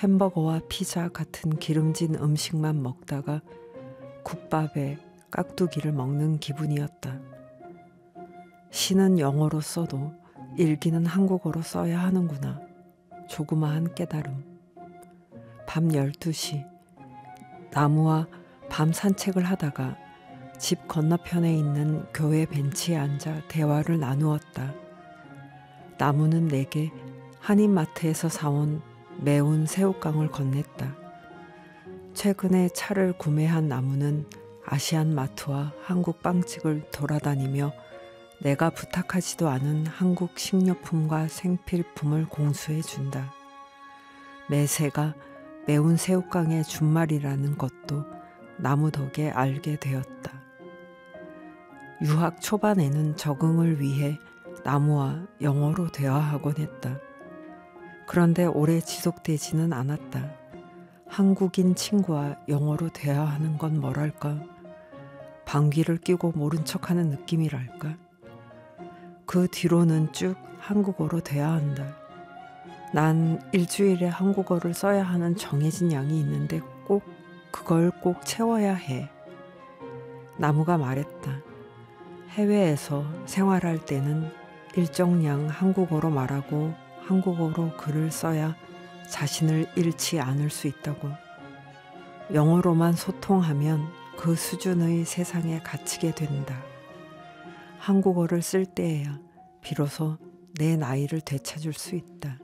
햄버거와 피자 같은 기름진 음식만 먹다가 국밥에 깍두기를 먹는 기분이었다. 시는 영어로 써도 일기는 한국어로 써야 하는구나. 조그마한 깨달음. 밤 12시 나무와 밤 산책을 하다가 집 건너편에 있는 교회 벤치에 앉아 대화를 나누었다. 나무는 내게 한인마트에서 사온 매운 새우깡을 건넸다. 최근에 차를 구매한 나무는 아시안 마트와 한국 빵집을 돌아다니며 내가 부탁하지도 않은 한국 식료품과 생필품을 공수해 준다. 매새가 매운 새우깡의 준말이라는 것도 나무 덕에 알게 되었다. 유학 초반에는 적응을 위해 나무와 영어로 대화하곤 했다. 그런데 오래 지속되지는 않았다. 한국인 친구와 영어로 대화하는 건 뭐랄까? 방귀를 뀌고 모른 척하는 느낌이랄까? 그 뒤로는 쭉 한국어로 대화한다. 난 일주일에 한국어를 써야 하는 정해진 양이 있는데 그걸 꼭 채워야 해. 나무가 말했다. 해외에서 생활할 때는 일정량 한국어로 말하고 한국어로 글을 써야 자신을 잃지 않을 수 있다고. 영어로만 소통하면 그 수준의 세상에 갇히게 된다. 한국어를 쓸 때에야 비로소 내 나이를 되찾을 수 있다.